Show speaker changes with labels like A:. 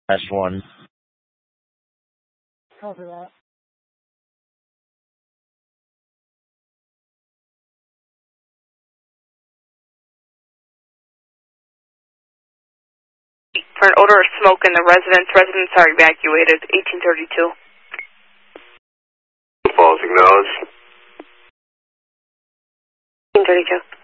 A: -1.
B: Copy that.
C: For an odor of smoke in the residence, residents are evacuated. 1832.
D: Falls acknowledged.
C: 1832.